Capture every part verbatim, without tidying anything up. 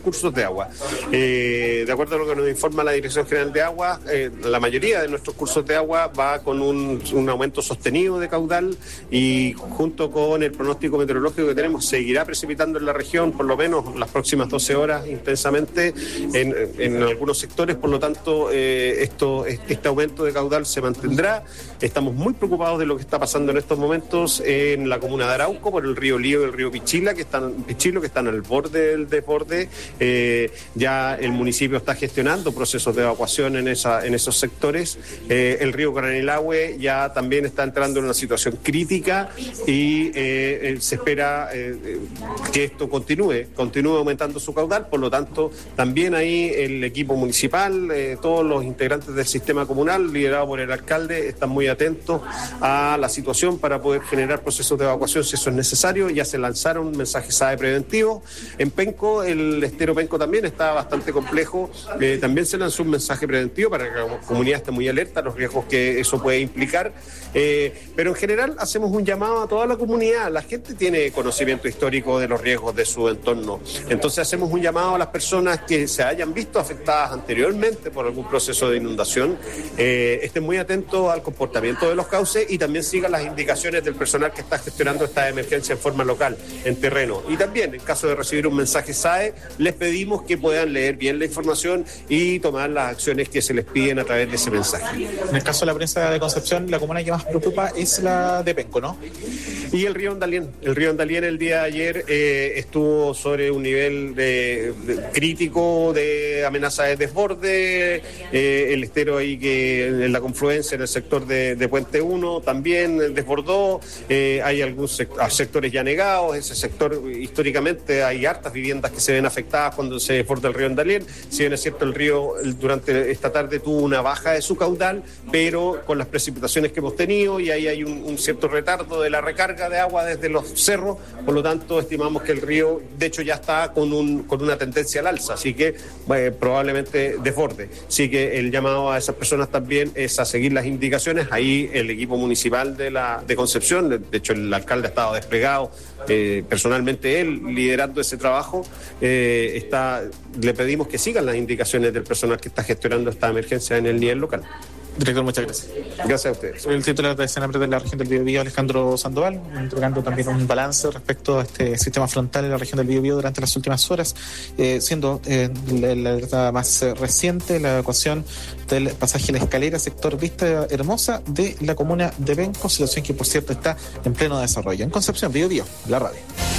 cursos de agua. Eh, de acuerdo a lo que nos informa la Dirección General de Agua, eh, la mayoría de nuestros cursos de agua va con un, un aumento sostenido de caudal y junto con el pronóstico meteorológico que tenemos, seguirá precipitando en la región por lo menos las próximas doce horas intensamente en, en algunos sectores, por lo tanto eh, esto, este aumento de caudal se mantendrá. Estamos muy preocupados de lo que está pasando en estos momentos en la comuna de Arauco por el río Lío y el río Pichila, que están, Pichilo, que están al borde del desborde. Eh, ya el municipio está gestionando procesos de evacuación en, esa, en esos sectores. Eh, el río Curanilahue ya también está entrando en una situación crítica y eh, se espera eh, que esto continúe, continúe aumentando su caudal, por lo tanto también ahí el equipo municipal, eh, todos los integrantes del sistema comunal, liderado por el alcalde, están muy atentos a la situación para poder generar procesos de evacuación si eso es necesario. Ya se lanzaron mensajes S A E preventivos. En Penco, el estero Penco también está bastante complejo, eh, también se lanzó un mensaje preventivo para que la comunidad esté muy alerta a los riesgos que eso puede implicar, eh, pero en general hacemos un llamado a toda la comunidad. La gente tiene conocimiento histórico de los riesgos de su entorno, entonces hacemos un llamado a las personas que se hayan visto afectadas anteriormente por algún proceso de inundación, eh, estén muy atentos al comportamiento de los cauces y también sigan las indicaciones del personal que está gestionando esta emergencia en forma local, en terreno. Y también, en caso de recibir un mensaje S A E, les pedimos que puedan leer bien la información y tomar las acciones que se les piden a través de ese mensaje. En el caso de la prensa de Concepción, la comuna que más preocupa es la de Penco, ¿no? Y el río Andalién. El río Andalién el día de ayer eh, estuvo sobre un nivel de, de, crítico de amenaza de desborde, eh, el estero ahí que en la confluencia en el sector de, de Puente uno también desbordó, eh, hay algunos sect- sectores ya negados, ese sector históricamente hay hartas viviendas que se ven afectadas cuando se desborda el río Andalién. Si bien es cierto el río el, durante esta tarde tuvo una baja de su caudal, pero con las precipitaciones que hemos tenido y ahí hay un, un cierto retardo de la recarga de agua desde los cerros, por lo tanto estimamos que el río de hecho ya está con, un, con una tendencia al alza, así que eh, probablemente desborde. Así que el llamado a esas personas también es a seguir las indicaciones. Ahí el equipo municipal de, la, de Concepción, de, de hecho el alcalde ha estado desplegado, eh, personalmente él liderando ese trabajo, eh, está, le pedimos que sigan las indicaciones del personal que está gestionando esta emergencia en el nivel local. Director, muchas gracias. Gracias a ustedes. Soy el titular de Senapred de la región del Biobío, Alejandro Sandoval, entregando también un balance respecto a este sistema frontal en la región del Biobío durante las últimas horas, eh, siendo eh, la, la alerta más eh, reciente la evacuación del pasaje La Escalera, sector Vista Hermosa de la comuna de Penco, situación que por cierto está en pleno desarrollo. En Concepción, Biobío, la radio.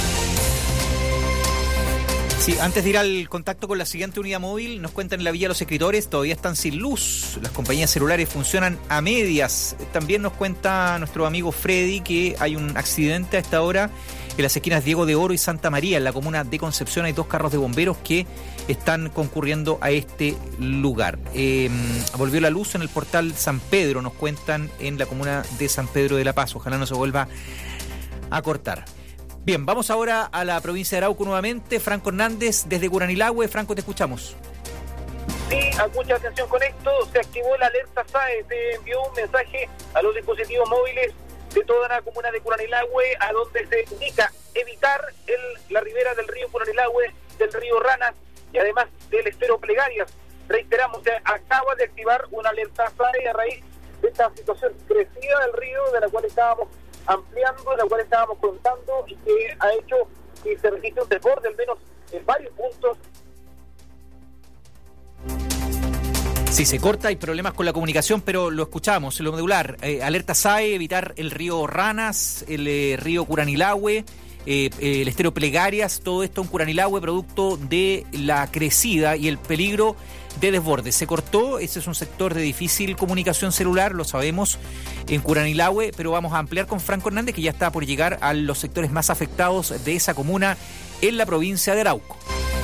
Sí, antes de ir al contacto con la siguiente unidad móvil, nos cuentan en la Villa Los Escritores, todavía están sin luz, las compañías celulares funcionan a medias. También nos cuenta nuestro amigo Freddy que hay un accidente a esta hora en las esquinas Diego de Oro y Santa María, en la comuna de Concepción. Hay dos carros de bomberos que están concurriendo a este lugar. Eh, volvió la luz en el portal San Pedro, nos cuentan en la comuna de San Pedro de la Paz. Ojalá no se vuelva a cortar. Bien, vamos ahora a la provincia de Arauco nuevamente. Franco Hernández, desde Curanilahue. Franco, te escuchamos. Sí, mucha atención con esto. Se activó la alerta S A E. Se envió un mensaje a los dispositivos móviles de toda la comuna de Curanilahue, a donde se indica evitar el, la ribera del río Curanilahue, del río Ranas y además del estero Plegarias. Reiteramos, se acaba de activar una alerta S A E a raíz de esta situación crecida del río, de la cual estábamos ampliando, de la cual estábamos contando y que ha hecho que se registre un desborde al menos en varios puntos. Sí, se corta, hay problemas con la comunicación, pero lo escuchamos, lo medular. Eh, alerta S A E, evitar el río Ranas, el eh, río Curanilahue, eh, eh, el estero Plegarias, todo esto en Curanilahue, producto de la crecida y el peligro de desborde. Se cortó, ese es un sector de difícil comunicación celular, lo sabemos, en Curanilahue, pero vamos a ampliar con Franco Hernández, que ya está por llegar a los sectores más afectados de esa comuna en la provincia de Arauco.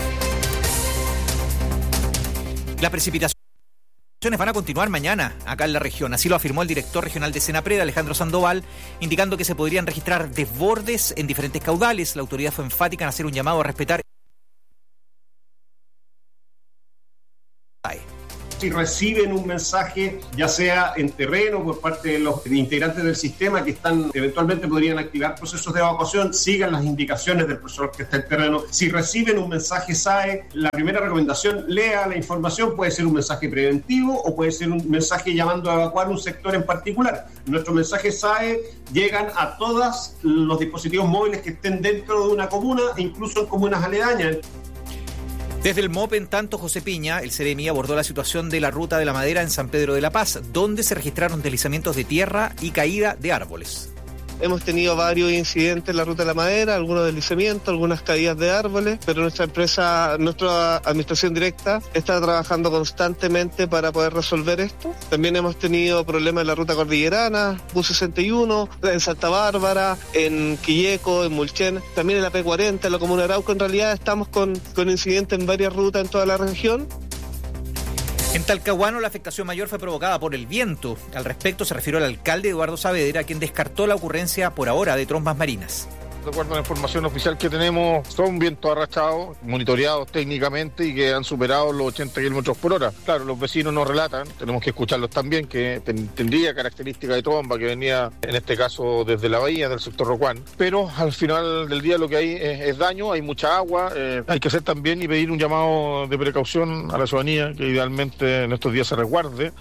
La precipitación van a continuar mañana acá en la región, así lo afirmó el director regional de Senapred, Alejandro Sandoval, indicando que se podrían registrar desbordes en diferentes caudales. La autoridad fue enfática en hacer un llamado a respetar. si reciben un mensaje, ya sea en terreno por parte de los integrantes del sistema que están eventualmente podrían activar procesos de evacuación, sigan las indicaciones del personal que está en terreno. Si reciben un mensaje S A E, la primera recomendación, lea la información, puede ser un mensaje preventivo o puede ser un mensaje llamando a evacuar un sector en particular. Nuestros mensajes S A E llegan a todos los dispositivos móviles que estén dentro de una comuna e incluso en comunas aledañas. Desde el M O P, en tanto, José Piña, el Ceremi, abordó la situación de la Ruta de la Madera en San Pedro de la Paz, donde se registraron deslizamientos de tierra y caída de árboles. Hemos tenido varios incidentes en la Ruta de la Madera, algunos deslizamientos, algunas caídas de árboles, pero nuestra empresa, nuestra administración directa está trabajando constantemente para poder resolver esto. También hemos tenido problemas en la Ruta Cordillerana, U sesenta y uno, en Santa Bárbara, en Quilleco, en Mulchen, también en la P cuarenta, en la comuna de Arauco. En realidad estamos con, con incidentes en varias rutas en toda la región. En Talcahuano, la afectación mayor fue provocada por el viento. Al respecto se refirió el alcalde Eduardo Saavedra, quien descartó la ocurrencia por ahora de trombas marinas. De acuerdo a la información oficial que tenemos, son vientos arrastrados, monitoreados técnicamente y que han superado los ochenta kilómetros por hora. Claro, los vecinos nos relatan, tenemos que escucharlos también, que ten, tendría característica de tromba, que venía en este caso desde la bahía, del sector Rocuán. Pero al final del día lo que hay es, es daño, hay mucha agua, eh, hay que hacer también y pedir un llamado de precaución a la ciudadanía, que idealmente en estos días se resguarde.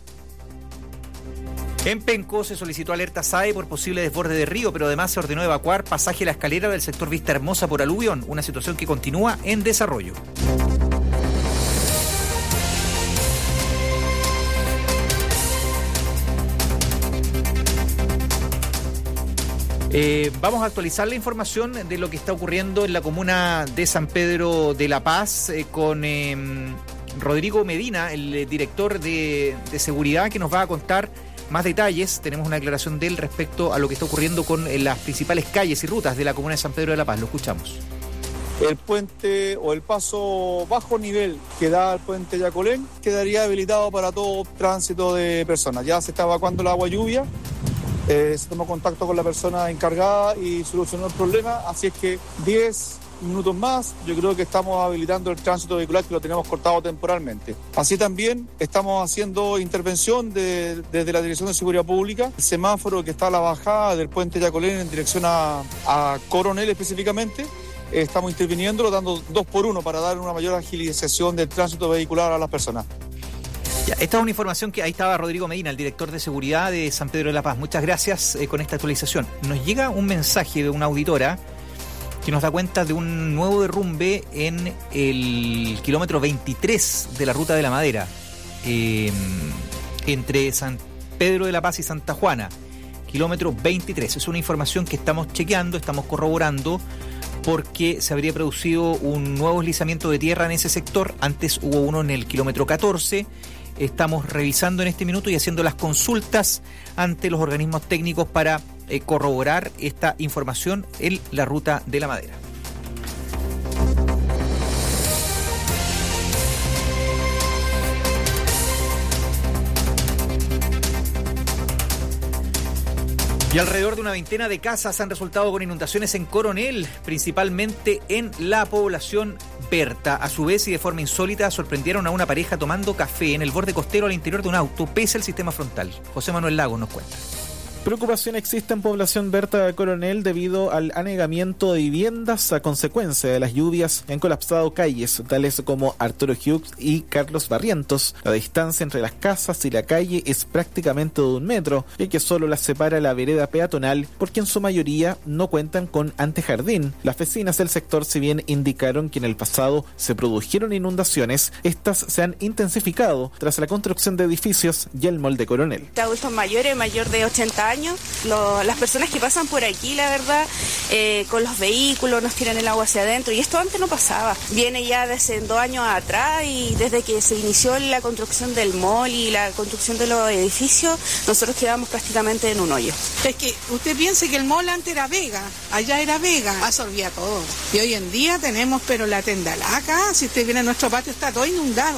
En Penco se solicitó alerta S A E por posible desborde de río, pero además se ordenó evacuar pasaje a la escalera del sector Vista Hermosa por aluvión, una situación que continúa en desarrollo. Eh, vamos a actualizar la información de lo que está ocurriendo en la comuna de San Pedro de la Paz eh, con eh, Rodrigo Medina, el eh, director de, de seguridad, que nos va a contar más detalles. Tenemos una declaración de él respecto a lo que está ocurriendo con eh, las principales calles y rutas de la comuna de San Pedro de la Paz. Lo escuchamos. El puente o el paso bajo nivel que da al puente Yacolén quedaría habilitado para todo tránsito de personas. Ya se está evacuando el agua lluvia, eh, se tomó contacto con la persona encargada y solucionó el problema, así es que diez minutos más, yo creo que estamos habilitando el tránsito vehicular que lo teníamos cortado temporalmente. Así también estamos haciendo intervención de, desde la Dirección de Seguridad Pública, el semáforo que está a la bajada del puente Yacolén en dirección a, a Coronel específicamente, eh, estamos interviniendo, dando dos por uno para dar una mayor agilización del tránsito vehicular a las personas. Ya, esta es una información que ahí estaba Rodrigo Medina, el director de seguridad de San Pedro de la Paz. Muchas gracias eh, con esta actualización. Nos llega un mensaje de una auditora que nos da cuenta de un nuevo derrumbe en el kilómetro veintitrés de la Ruta de la Madera, eh, entre San Pedro de la Paz y Santa Juana, kilómetro veintitrés. Es una información que estamos chequeando, estamos corroborando, porque se habría producido un nuevo deslizamiento de tierra en ese sector. Antes hubo uno en el kilómetro catorce. Estamos revisando en este minuto y haciendo las consultas ante los organismos técnicos para eh, corroborar esta información en la Ruta de la Madera. Y alrededor de una veintena de casas han resultado con inundaciones en Coronel, principalmente en la población Berta. A su vez y de forma insólita sorprendieron a una pareja tomando café en el borde costero al interior de un auto pese al sistema frontal. José Manuel Lagos nos cuenta. Preocupación existe en población Berta de Coronel debido al anegamiento de viviendas a consecuencia de las lluvias que han colapsado calles, tales como Arturo Hughes y Carlos Barrientos. La distancia entre las casas y la calle es prácticamente de un metro, ya que solo las separa la vereda peatonal, porque en su mayoría no cuentan con antejardín. Las vecinas del sector, si bien indicaron que en el pasado se produjeron inundaciones, estas se han intensificado tras la construcción de edificios y el molde Coronel. Adultos mayores, mayor de ochenta años, lo, las personas que pasan por aquí, la verdad, eh, con los vehículos nos tiran el agua hacia adentro, y esto antes no pasaba. Viene ya desde dos años atrás, y desde que se inició la construcción del mall y la construcción de los edificios, nosotros quedamos prácticamente en un hoyo. Es que usted piense que el mall antes era Vega, allá era Vega, absorbía todo. Y hoy en día tenemos, pero la tendalaca, si usted viene a nuestro patio está todo inundado.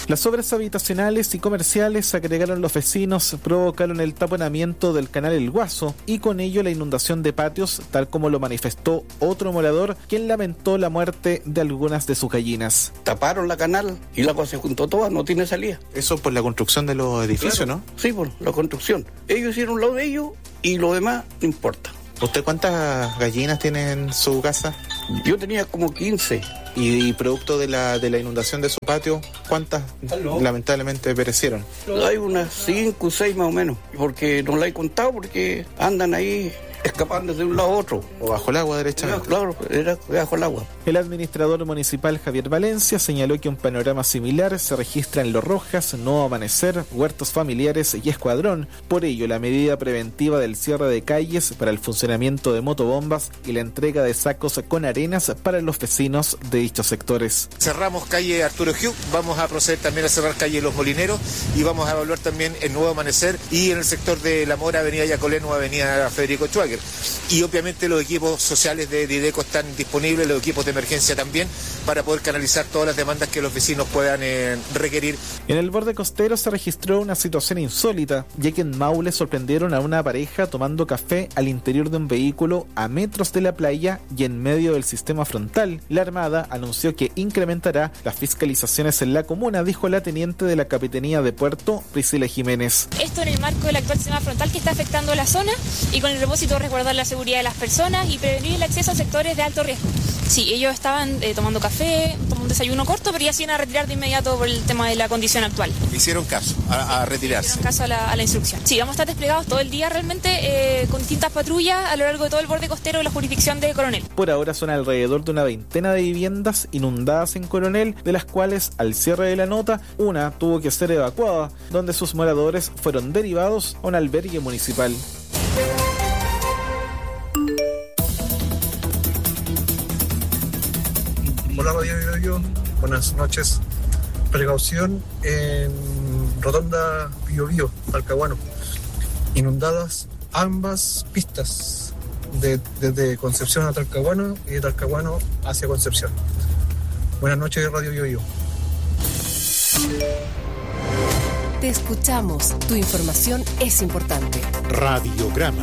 Las obras habitacionales y comerciales, agregaron los vecinos, provocaron el taponamiento del canal El Guaso y con ello la inundación de patios, tal como lo manifestó otro morador, quien lamentó la muerte de algunas de sus gallinas. Taparon la canal y la agua se juntó toda, no tiene salida. Eso por la construcción de los edificios, claro, ¿no? Sí, por la construcción. Ellos hicieron lo de ellos y lo demás no importa. ¿Usted cuántas gallinas tiene en su casa? Yo tenía como quince. Y, y producto de la de la inundación de su patio, ¿cuántas ¿Aló? lamentablemente perecieron? Hay unas cinco o seis más o menos, porque no la he contado porque andan ahí escapando de un lado a otro. O bajo el agua, derechamente. Claro, era bajo el agua. El administrador municipal Javier Valencia señaló que un panorama similar se registra en Los Rojas, Nuevo Amanecer, Huertos Familiares y Escuadrón. Por ello, la medida preventiva del cierre de calles para el funcionamiento de motobombas y la entrega de sacos con arenas para los vecinos de dichos sectores. Cerramos calle Arturo Hugh, vamos a proceder también a cerrar calle Los Molineros y vamos a evaluar también el Nuevo Amanecer y en el sector de La Mora, avenida Yacoleno, avenida Federico Schwager. Y obviamente los equipos sociales de Dideco están disponibles, los equipos de emergencia también, para poder canalizar todas las demandas que los vecinos puedan eh, requerir. En el borde costero se registró una situación insólita, ya que en Maule sorprendieron a una pareja tomando café al interior de un vehículo a metros de la playa y en medio del sistema frontal. La Armada anunció que incrementará las fiscalizaciones en la comuna, dijo la teniente de la Capitanía de Puerto, Priscila Jiménez. Esto en el marco del actual sistema frontal que está afectando la zona y con el propósito de resguardar la seguridad de las personas y prevenir el acceso a sectores de alto riesgo. Sí, ellos estaban eh, tomando café, tomando un desayuno corto, pero ya se iban a retirar de inmediato por el tema de la condición actual. Hicieron caso a, a retirarse. Hicieron caso a la, a la instrucción. Sí, vamos a estar desplegados todo el día realmente eh, con distintas patrullas a lo largo de todo el borde costero de la jurisdicción de Coronel. Por ahora son alrededor de una veintena de viviendas inundadas en Coronel, de las cuales al cierre de la nota, una tuvo que ser evacuada, donde sus moradores fueron derivados a un albergue municipal. Hola Radio Biobío, buenas noches. Precaución en Rotonda Biobío, Talcahuano. Inundadas ambas pistas, de, desde Concepción a Talcahuano y de Talcahuano hacia Concepción. Buenas noches Radio Biobío. Te escuchamos, tu información es importante. Radiograma.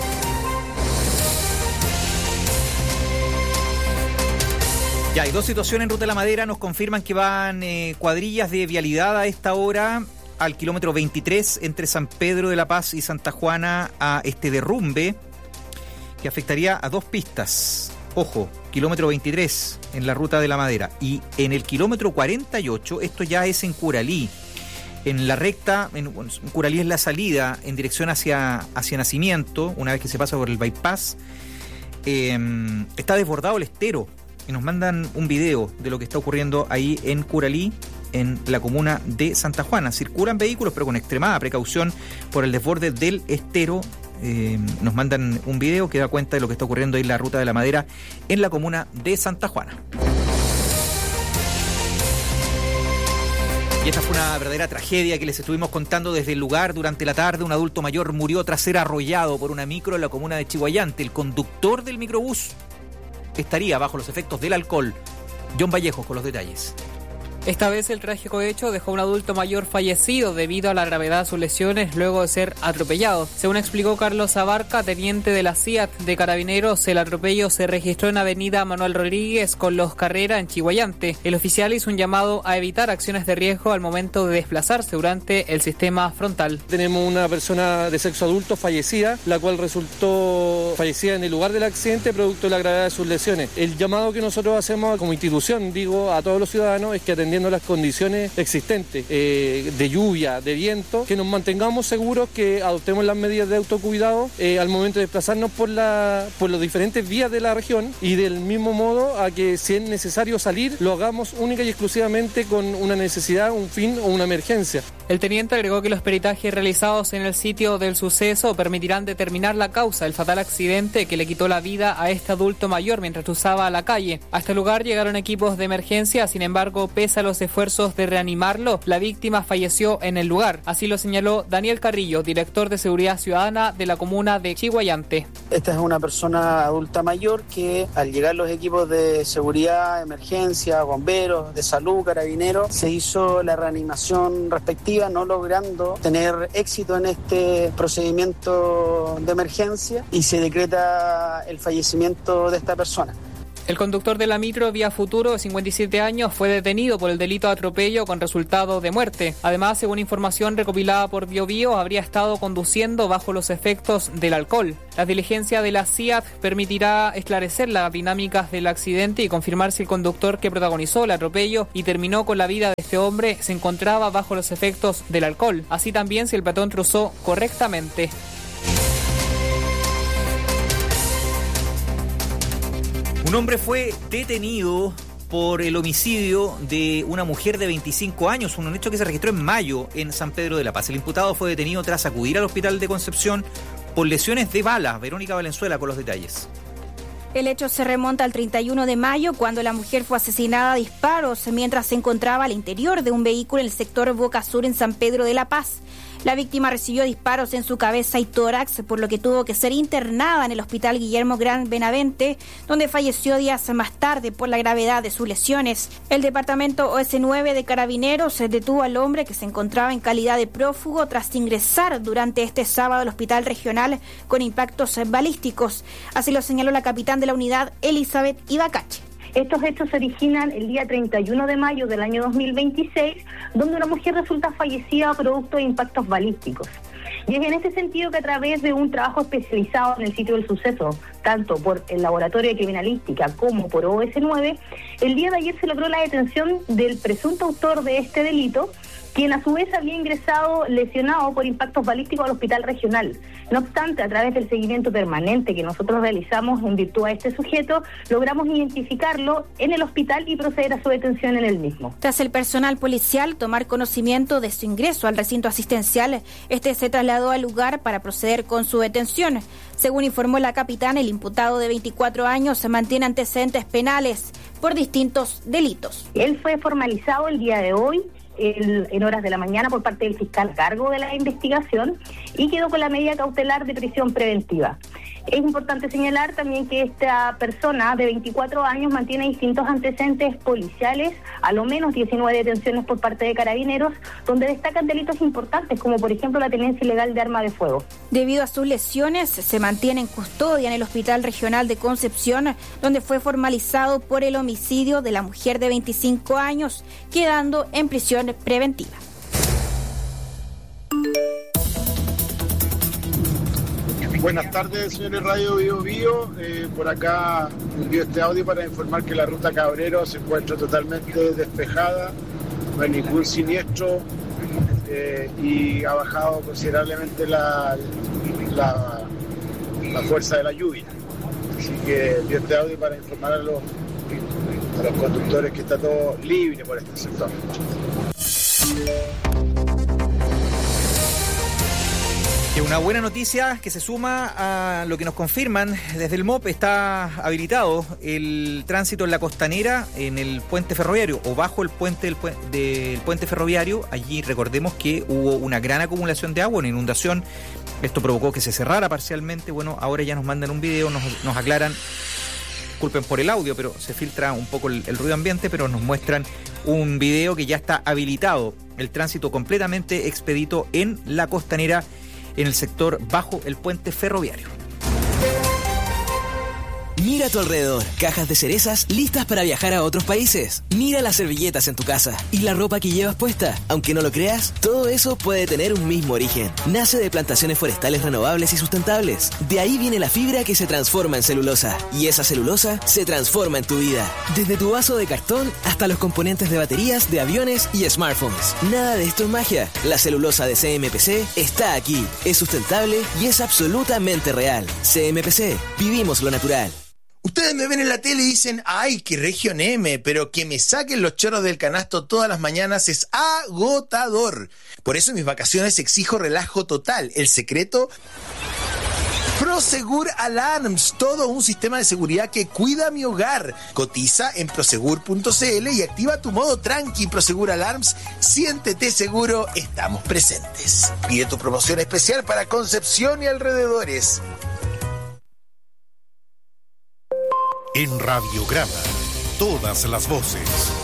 Ya, hay dos situaciones en Ruta de la Madera. Nos confirman que van eh, cuadrillas de vialidad a esta hora al kilómetro veintitrés entre San Pedro de la Paz y Santa Juana a este derrumbe que afectaría a dos pistas. Ojo, kilómetro veintitrés en la Ruta de la Madera. Y en el kilómetro cuarenta y ocho, esto ya es en Curalí. En la recta, en, en Curalí es la salida en dirección hacia, hacia Nacimiento, una vez que se pasa por el bypass. Eh, está desbordado el estero. Y nos mandan un video de lo que está ocurriendo ahí en Curalí, en la comuna de Santa Juana. Circulan vehículos, pero con extremada precaución por el desborde del estero. Eh, nos mandan un video que da cuenta de lo que está ocurriendo ahí en la Ruta de la Madera, en la comuna de Santa Juana. Y esta fue una verdadera tragedia que les estuvimos contando desde el lugar. Durante la tarde, un adulto mayor murió tras ser arrollado por una micro en la comuna de Chihuayante. El conductor del microbús estaría bajo los efectos del alcohol. John Vallejos con los detalles. Esta vez el trágico hecho dejó a un adulto mayor fallecido debido a la gravedad de sus lesiones luego de ser atropellado. Según explicó Carlos Abarca, teniente de la C I A T de Carabineros, el atropello se registró en avenida Manuel Rodríguez con Los Carrera en Chihuayante. El oficial hizo un llamado a evitar acciones de riesgo al momento de desplazarse durante el sistema frontal. Tenemos una persona de sexo adulto fallecida, la cual resultó fallecida en el lugar del accidente producto de la gravedad de sus lesiones. El llamado que nosotros hacemos como institución, digo, a todos los ciudadanos es que atendiendo las condiciones existentes eh, de lluvia, de viento, que nos mantengamos seguros, que adoptemos las medidas de autocuidado eh, al momento de desplazarnos por, la, por las diferentes vías de la región y del mismo modo a que si es necesario salir, lo hagamos única y exclusivamente con una necesidad, un fin o una emergencia. El teniente agregó que los peritajes realizados en el sitio del suceso permitirán determinar la causa del fatal accidente que le quitó la vida a este adulto mayor mientras cruzaba la calle. A este lugar llegaron equipos de emergencia, sin embargo, pese a los esfuerzos de reanimarlo, la víctima falleció en el lugar. Así lo señaló Daniel Carrillo, director de Seguridad Ciudadana de la comuna de Chiguayante. Esta es una persona adulta mayor que al llegar los equipos de seguridad, emergencia, bomberos, de salud, carabineros, se hizo la reanimación respectiva, no logrando tener éxito en este procedimiento de emergencia y se decreta el fallecimiento de esta persona. El conductor de la micro Vía Futuro, de cincuenta y siete años, fue detenido por el delito de atropello con resultado de muerte. Además, según información recopilada por BioBio, habría estado conduciendo bajo los efectos del alcohol. La diligencia de la C I A T permitirá esclarecer las dinámicas del accidente y confirmar si el conductor que protagonizó el atropello y terminó con la vida de este hombre se encontraba bajo los efectos del alcohol. Así también si el peatón cruzó correctamente. Un hombre fue detenido por el homicidio de una mujer de veinticinco años, un hecho que se registró en mayo en San Pedro de la Paz. El imputado fue detenido tras acudir al hospital de Concepción por lesiones de bala. Verónica Valenzuela con los detalles. El hecho se remonta al treinta y uno de mayo, cuando la mujer fue asesinada a disparos mientras se encontraba al interior de un vehículo en el sector Boca Sur en San Pedro de la Paz. La víctima recibió disparos en su cabeza y tórax, por lo que tuvo que ser internada en el Hospital Guillermo Gran Benavente, donde falleció días más tarde por la gravedad de sus lesiones. El departamento O S nueve de Carabineros detuvo al hombre que se encontraba en calidad de prófugo tras ingresar durante este sábado al Hospital Regional con impactos balísticos. Así lo señaló la capitán de la unidad, Elizabeth Ibacache. Estos hechos se originan el día treinta y uno de mayo del año dos mil veintiséis, donde una mujer resulta fallecida producto de impactos balísticos. Y es en ese sentido que a través de un trabajo especializado en el sitio del suceso, tanto por el Laboratorio de Criminalística como por O S nueve, el día de ayer se logró la detención del presunto autor de este delito, quien a su vez había ingresado lesionado por impactos balísticos al hospital regional. No obstante, a través del seguimiento permanente que nosotros realizamos en virtud a este sujeto, logramos identificarlo en el hospital y proceder a su detención en el mismo. Tras el personal policial tomar conocimiento de su ingreso al recinto asistencial, este se trasladó al lugar para proceder con su detención. Según informó la capitana, el imputado de veinticuatro años se mantiene antecedentes penales por distintos delitos. Él fue formalizado el día de hoy, El, en horas de la mañana por parte del fiscal a cargo de la investigación y quedó con la medida cautelar de prisión preventiva. Es importante señalar también que esta persona de veinticuatro años mantiene distintos antecedentes policiales, a lo menos diecinueve detenciones por parte de Carabineros, donde destacan delitos importantes como por ejemplo la tenencia ilegal de arma de fuego. Debido a sus lesiones, se mantiene en custodia en el Hospital Regional de Concepción, donde fue formalizado por el homicidio de la mujer de veinticinco años, quedando en prisión preventiva. Buenas tardes, señores Radio Bio Bio. Eh, por acá envío este audio para informar que la ruta Cabrero se encuentra totalmente despejada, no hay ningún siniestro eh, y ha bajado considerablemente la, la, la fuerza de la lluvia. Así que envío este audio para informar a los, a los conductores que está todo libre por este sector. Y una buena noticia que se suma a lo que nos confirman desde el M O P: está habilitado el tránsito en la costanera, en el puente ferroviario o bajo el puente del, del puente ferroviario. Allí recordemos que hubo una gran acumulación de agua, una inundación. Esto provocó que se cerrara parcialmente. Bueno, ahora ya nos mandan un video, nos, nos aclaran, disculpen por el audio, pero se filtra un poco el, el ruido ambiente, pero nos muestran un video que ya está habilitado. El tránsito completamente expedito en la costanera, en el sector bajo el puente ferroviario. Mira a tu alrededor, cajas de cerezas listas para viajar a otros países. Mira las servilletas en tu casa y la ropa que llevas puesta. Aunque no lo creas, todo eso puede tener un mismo origen. Nace de plantaciones forestales renovables y sustentables. De ahí viene la fibra que se transforma en celulosa. Y esa celulosa se transforma en tu vida. Desde tu vaso de cartón hasta los componentes de baterías, de aviones y smartphones. Nada de esto es magia. La celulosa de C M P C está aquí. Es sustentable y es absolutamente real. C M P C. Vivimos lo natural. Ustedes me ven en la tele y dicen, ay, qué región M, pero que me saquen los chorros del canasto todas las mañanas es agotador. Por eso en mis vacaciones exijo relajo total. El secreto Prosegur Alarms, todo un sistema de seguridad que cuida mi hogar. Cotiza en prosegur punto c l y activa tu modo tranqui. Prosegur Alarms, siéntete seguro, estamos presentes. Pide tu promoción especial para Concepción y alrededores. En Radiograma, todas las voces.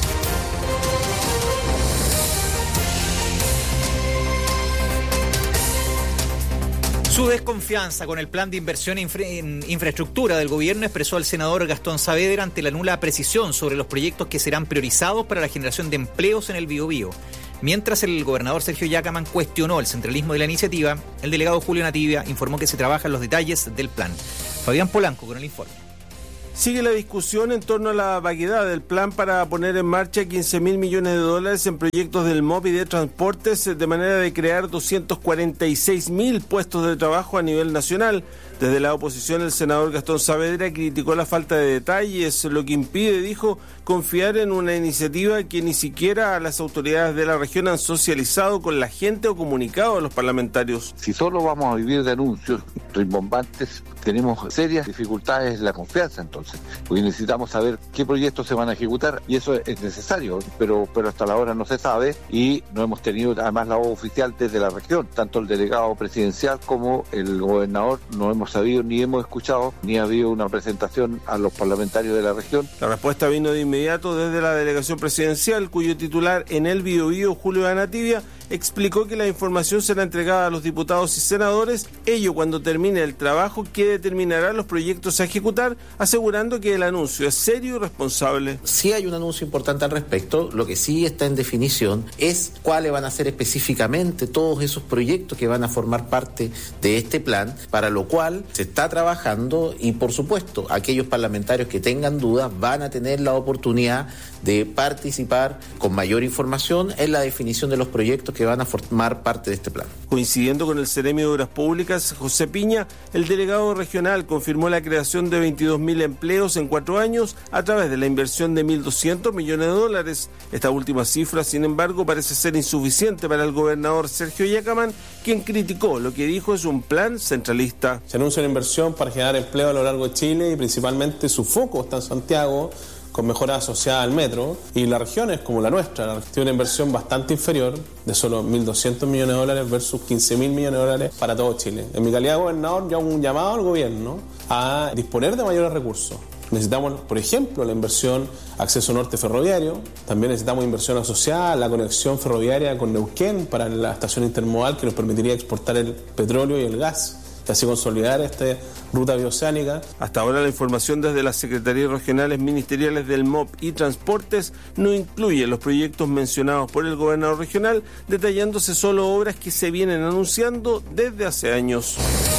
Su desconfianza con el plan de inversión infra- en infraestructura del gobierno expresó el senador Gastón Saavedra ante la nula precisión sobre los proyectos que serán priorizados para la generación de empleos en el Biobío. Mientras el gobernador Sergio Yacamán cuestionó el centralismo de la iniciativa, el delegado Julio Nativia informó que se trabajan los detalles del plan. Fabián Polanco con el informe. Sigue la discusión en torno a la vaguedad del plan para poner en marcha quince mil millones de dólares en proyectos del M O B y de transportes de manera de crear doscientos cuarenta y seis mil puestos de trabajo a nivel nacional. Desde la oposición, el senador Gastón Saavedra criticó la falta de detalles, lo que impide, dijo, confiar en una iniciativa que ni siquiera las autoridades de la región han socializado con la gente o comunicado a los parlamentarios. Si solo vamos a vivir de anuncios rimbombantes, tenemos serias dificultades en la confianza entonces, porque necesitamos saber qué proyectos se van a ejecutar y eso es necesario, pero, pero hasta la hora no se sabe y no hemos tenido además la voz oficial desde la región, tanto el delegado presidencial como el gobernador no hemos sabido ni hemos escuchado ni ha habido una presentación a los parlamentarios de la región. La respuesta vino de inmediato desde la delegación presidencial, cuyo titular en el Biobío, Julio Nativia, explicó que la información será entregada a los diputados y senadores, ello cuando termine el trabajo que determinará los proyectos a ejecutar, asegurando que el anuncio es serio y responsable. Sí hay un anuncio importante al respecto, lo que sí está en definición es cuáles van a ser específicamente todos esos proyectos que van a formar parte de este plan, para lo cual se está trabajando y por supuesto aquellos parlamentarios que tengan dudas van a tener la oportunidad de participar con mayor información en la definición de los proyectos que van a formar parte de este plan. Coincidiendo con el Seremi de Obras Públicas, José Piña, el delegado regional confirmó la creación de veintidós mil empleos en cuatro años a través de la inversión de mil doscientos millones de dólares. Esta última cifra, sin embargo, parece ser insuficiente para el gobernador Sergio Yacamán, quien criticó lo que dijo es un plan centralista. Se anuncia una inversión para generar empleo a lo largo de Chile y principalmente su foco está en Santiago, con mejora asociada al metro, y las regiones como la nuestra tiene una inversión bastante inferior de solo mil doscientos millones de dólares versus quince mil millones de dólares para todo Chile. En mi calidad de gobernador yo hago un llamado al gobierno a disponer de mayores recursos. Necesitamos, por ejemplo, la inversión acceso norte ferroviario, también necesitamos inversión asociada a la conexión ferroviaria con Neuquén para la estación intermodal que nos permitiría exportar el petróleo y el gas, y así consolidar esta ruta bioceánica. Hasta ahora la información desde las Secretarías Regionales Ministeriales del M O B y Transportes no incluye los proyectos mencionados por el gobernador regional, detallándose solo obras que se vienen anunciando desde hace años.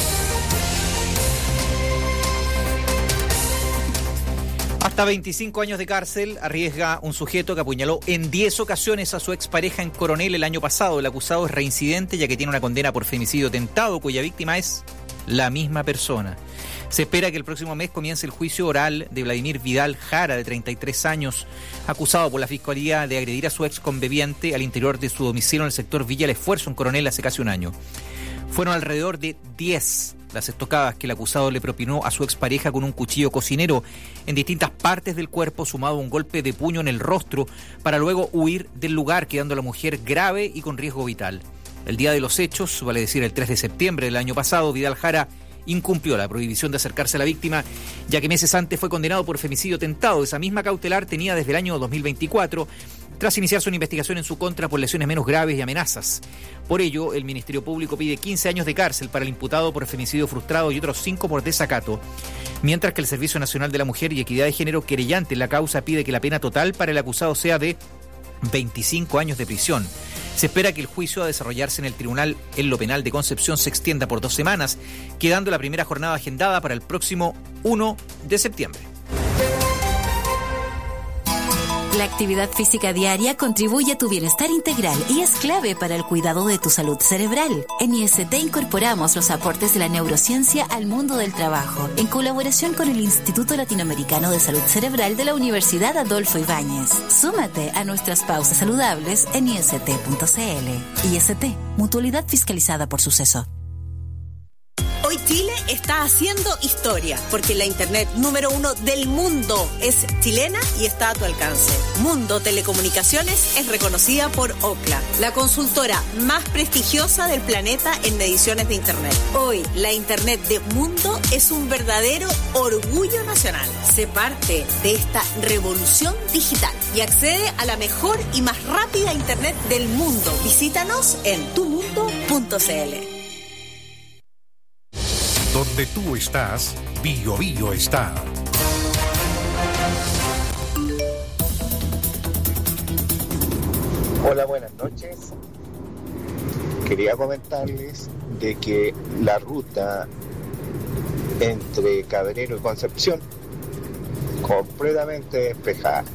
Hasta veinticinco años de cárcel arriesga un sujeto que apuñaló en diez ocasiones a su expareja en Coronel el año pasado. El acusado es reincidente ya que tiene una condena por femicidio tentado, cuya víctima es la misma persona. Se espera que el próximo mes comience el juicio oral de Vladimir Vidal Jara, de treinta y tres años, acusado por la Fiscalía de agredir a su ex conviviente al interior de su domicilio en el sector Villa El Esfuerzo, en Coronel, hace casi un año. Fueron alrededor de diez las estocadas que el acusado le propinó a su expareja con un cuchillo cocinero en distintas partes del cuerpo, sumado a un golpe de puño en el rostro, para luego huir del lugar, quedando a la mujer grave y con riesgo vital. El día de los hechos, vale decir el tres de septiembre del año pasado, Vidal Jara incumplió la prohibición de acercarse a la víctima, ya que meses antes fue condenado por femicidio tentado. Esa misma cautelar tenía desde el año dos mil veinticuatro, tras iniciarse una investigación en su contra por lesiones menos graves y amenazas. Por ello, el Ministerio Público pide quince años de cárcel para el imputado por femicidio frustrado y otros cinco por desacato, mientras que el Servicio Nacional de la Mujer y Equidad de Género, querellante en la causa, pide que la pena total para el acusado sea de veinticinco años de prisión. Se espera que el juicio a desarrollarse en el Tribunal en lo Penal de Concepción se extienda por dos semanas, quedando la primera jornada agendada para el próximo primero de septiembre. La actividad física diaria contribuye a tu bienestar integral y es clave para el cuidado de tu salud cerebral. En I S T incorporamos los aportes de la neurociencia al mundo del trabajo, en colaboración con el Instituto Latinoamericano de Salud Cerebral de la Universidad Adolfo Ibáñez. Súmate a nuestras pausas saludables en I S T punto C L. I S T, mutualidad fiscalizada por Suceso. Hoy Chile está haciendo historia, porque la internet número uno del mundo es chilena y está a tu alcance. Mundo Telecomunicaciones es reconocida por Ookla, la consultora más prestigiosa del planeta en mediciones de internet. Hoy, la internet de Mundo es un verdadero orgullo nacional. Sé parte de esta revolución digital y accede a la mejor y más rápida internet del mundo. Visítanos en tu mundo punto c l. Donde tú estás, Bio Bio está. Hola, buenas noches. Quería comentarles de que la ruta entre Cabrero y Concepción completamente despejada.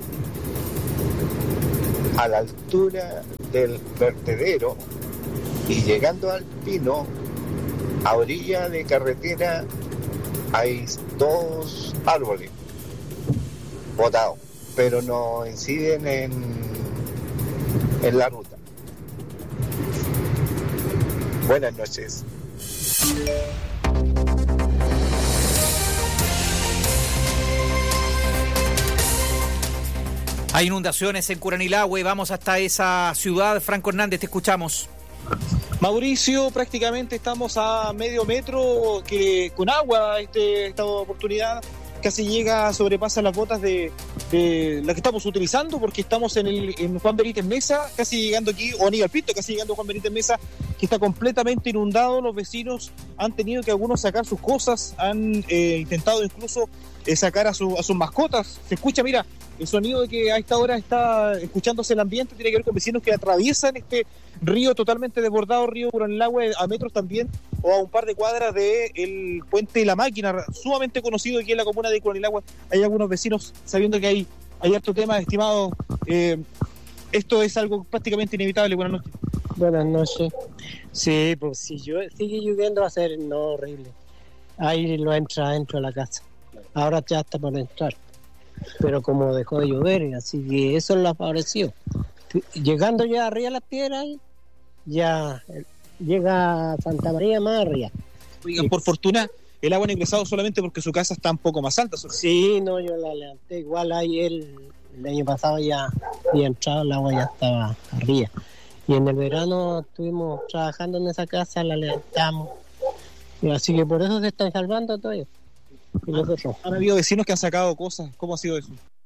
A la altura del vertedero y llegando al Pino, a orilla de carretera, hay dos árboles botados, pero no inciden en, en la ruta. Buenas noches. Hay inundaciones en Curanilahue, vamos hasta esa ciudad. Franco Hernández, te escuchamos. Mauricio, prácticamente estamos a medio metro que con agua este, esta oportunidad casi llega, sobrepasa las botas de, de la que estamos utilizando, porque estamos en el en Juan Benítez Mesa, casi llegando aquí, o Aníbal Pinto, casi llegando a Juan Benítez Mesa, que está completamente inundado. Los vecinos han tenido que algunos sacar sus cosas, han eh, intentado incluso eh, sacar a, su, a sus mascotas. Se escucha, mira, el sonido de que a esta hora está escuchándose el ambiente, tiene que ver con vecinos que atraviesan este río totalmente desbordado, río Curanilahue, a metros también, o a un par de cuadras del puente La Máquina, sumamente conocido aquí en la comuna de Curanilahue. Hay algunos vecinos, sabiendo que hay, hay harto tema, estimado, eh, esto es algo prácticamente inevitable. Buenas noches. Buenas noches. Sí, pues si llueve, sigue lloviendo va a ser no horrible. Ahí lo entra dentro de la casa. Ahora ya está por entrar. Pero como dejó de llover, así que eso lo ha favorecido. Llegando ya arriba de las piedras, ya llega Santa María más arriba. Oigan, por fortuna, el agua no ha ingresado solamente porque su casa está un poco más alta. Sí, no, yo la levanté. Igual ahí el, el año pasado ya había entrado, el agua ya estaba arriba. Y en el verano estuvimos trabajando en esa casa, la levantamos. Y así que por eso se están salvando todo. Y los otros. ¿Han habido vecinos que han sacado cosas? ¿Cómo ha sido eso?